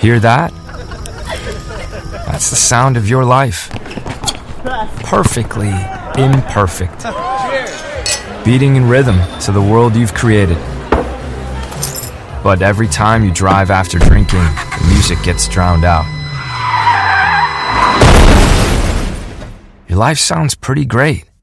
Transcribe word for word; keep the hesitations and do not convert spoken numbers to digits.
Hear that? That's the sound of your life. Perfectly imperfect. Beating in rhythm to the world you've created. But every time you drive after drinking, the music gets drowned out. Your life sounds pretty great.